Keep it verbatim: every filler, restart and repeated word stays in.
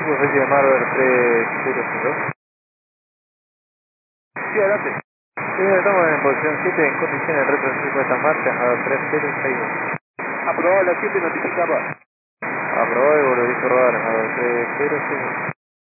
Superficie de Marver tres cero cero. Sí, adelante. Sí, estamos en posición siete en condiciones de retro cincuenta marchas a tres cero seis dos. Aprobado la siete, notificaba. Aprobado y volví a rodar a tres cero seis dos.